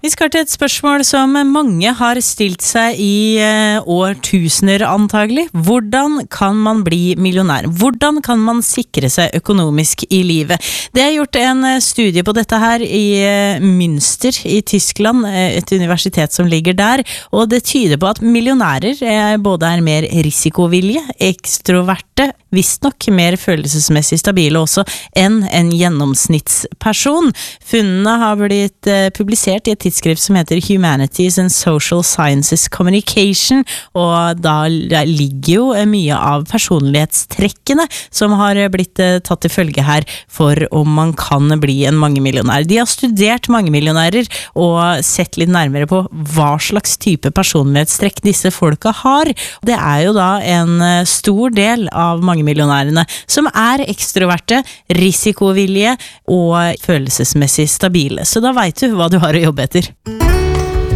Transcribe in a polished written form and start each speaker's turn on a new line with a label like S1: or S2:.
S1: Vi skal til et spørsmål som mange har stilt seg i årtusener antagelig. Hvordan kan man bli millionær? Hvordan kan man sikre seg økonomisk i livet? Det er gjort en studie på dette her i Münster i Tyskland, et universitet som ligger der, og det tyder på at millionærer både er mer risikovillige, ekstroverte, visst nok mer følelsesmessig stabile også enn en gjennomsnittsperson. Funnene har blitt publisert i et tidsskrift som heter Humanities and Social Sciences Communication, og da ligger jo mye av personlighetstrekkene som har blitt tatt til følge her for om man kan bli en mangemillionær. De har studert mangemillionærer og sett litt nærmere på hva slags type personlighetstrekk disse folka har. Det er jo da en stor del av mangemillionærene som er ekstroverte, risikovillige og følelsesmessig stabile. Så da vet du hva du har å jobbe etter.